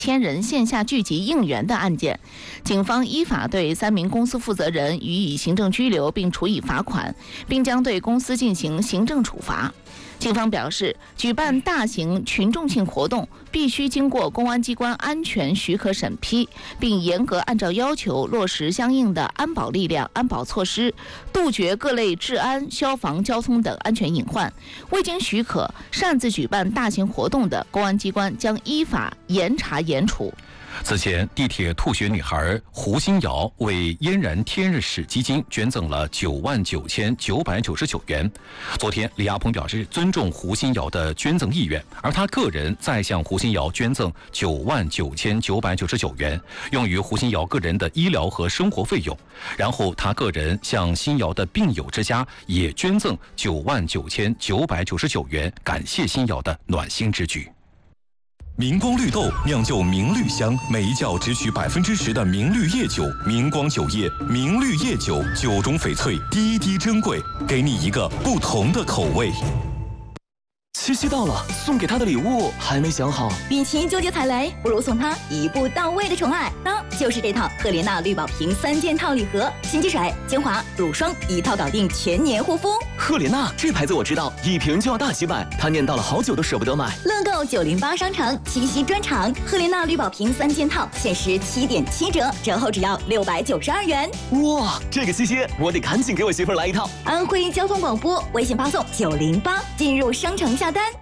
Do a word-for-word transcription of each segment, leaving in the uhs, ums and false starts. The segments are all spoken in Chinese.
千人线下聚集应援的案件，警方依法对三名公司负责人予以行政拘留并处以罚款，并将对公司进行行政处罚。警方表示，举办大型群众性活动必须经过公安机关安全许可审批，并严格按照要求落实相应的安保力量、安保措施，杜绝各类治安、消防、交通等安全隐患。未经许可擅自举办大型活动的，公安机关将依法严查严处。 此前，地铁吐血女孩胡新瑶为嫣然天日使基金捐赠了九万九千九百九十九元。昨天，李亚鹏表示尊重胡新瑶的捐赠意愿，而他个人再向胡新瑶捐赠九万九千九百九十九元，用于胡新瑶个人的医疗和生活费用。然后，他个人向新瑶的病友之家也捐赠九万九千九百九十九元，感谢新瑶的暖心之举。 明光绿豆酿就明绿香，每一窖只取百分之十的明绿叶酒。明光酒业明绿叶酒，酒中翡翠，滴滴珍贵，给你一个不同的口味。 七夕到了，送给他的礼物还没想好。 与其纠结踩雷，不如送他一步到位的宠爱，当就是这套赫莲娜绿宝瓶三件套礼盒，洗洁水、精华、乳霜一套搞定全年护肤。 赫莲娜这牌子我知道，一瓶就要大几百，他念叨了好久都舍不得买。 乐购九零八商城七夕专场，赫莲娜绿宝瓶三件套限时七点七折，折后只要六百九十二元。 哇，这个七夕我得赶紧给我媳妇儿来一套。 安徽交通广播微信发送九零八进入商城下单。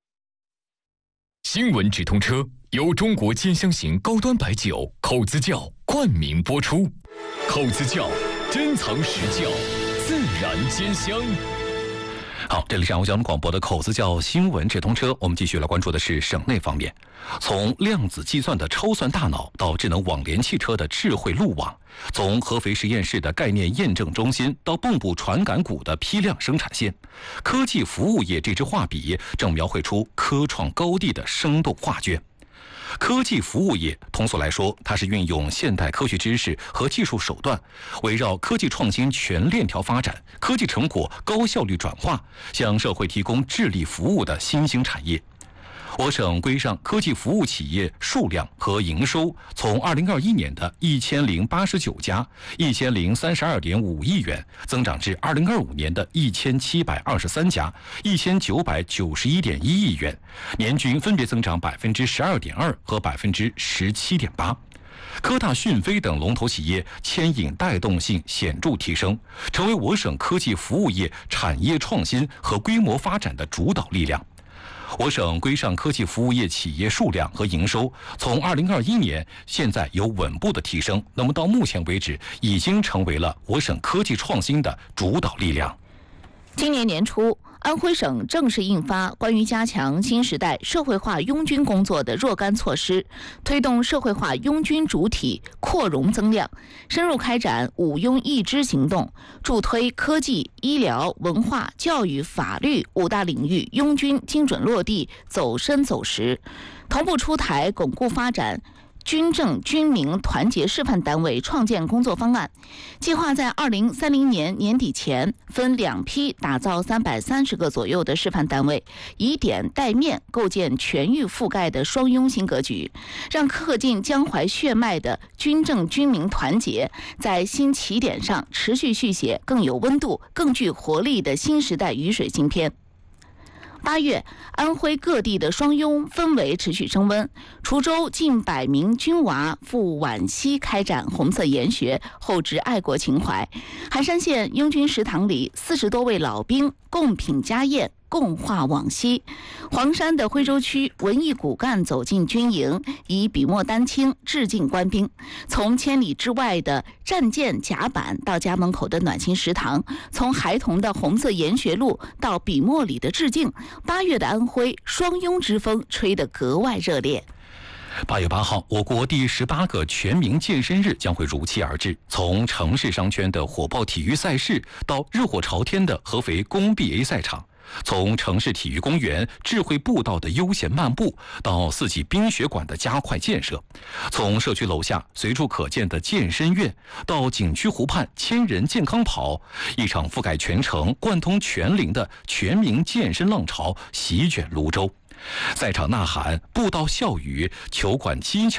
新闻直通车由中国兼香型高端白酒口子窖冠名播出，口子窖珍藏实窖，自然兼香。 好，这里是安徽交通广播的口子窖新闻直通车，我们继续来关注的是省内方面。从量子计算的超算大脑到智能网联汽车的智慧路网，从合肥实验室的概念验证中心到蚌埠传感股的批量生产线，科技服务业这支画笔正描绘出科创高地的生动画卷。科技服务业通俗来说，它是运用现代科学知识和技术手段，围绕科技创新全链条发展、科技成果高效率转化，向社会提供智力服务的新兴产业。我省规上科技服务企业数量和营收从二零二一年的一千零八十九家，一千零三十二点五亿元，增长至二零二五年的一千七百二十三家，一千九百九十一点一亿元，年均分别增长百分之十二点二和百分之十七点八。科大讯飞等龙头企业牵引带动性显著提升，成为我省科技服务业产业创新和规模发展的主导力量。我省规上科技服务业企业数量和营收从二零二一年现在有稳步的提升，那么到目前为止已经成为了我省科技创新的主导力量。 今年年初，安徽省正式印发关于加强新时代社会化拥军工作的若干措施，推动社会化拥军主体扩容增量，深入开展五拥一支行动，助推科技、医疗、文化、教育、法律五大领域拥军精准落地、走深走实，同步出台巩固发展军政军民团结示范单位创建工作方案，计划在二零三零年年底前分两批打造三百三十个左右的示范单位，以点带面构建全域覆盖的双拥新格局，让刻进江淮血脉的军政军民团结在新起点上持续续写更有温度、更具活力的新时代雨水新篇。八月，安徽各地的双拥氛围持续升温。滁州近百名军娃赴皖西开展红色研学，厚植爱国情怀。含山县拥军食堂里，四十多位老兵共品家宴，共话往昔。黄山的徽州区文艺骨干走进军营，以笔墨丹青致敬官兵。从千里之外的战舰甲板到家门口的暖心食堂，从孩童的红色研学路到笔墨里的致敬，八月的安徽双拥之风吹得格外热烈。 八月八号，我国第十八个全民健身日将会如期而至。从城市商圈的火爆体育赛事，到热火朝天的合肥工 B A 赛场；从城市体育公园智慧步道的悠闲漫步，到四季冰雪馆的加快建设；从社区楼下随处可见的健身院，到景区湖畔千人健康跑，一场覆盖全城、贯通全龄的全民健身浪潮席卷泸州。 在场呐喊、布道、笑语、球馆金球。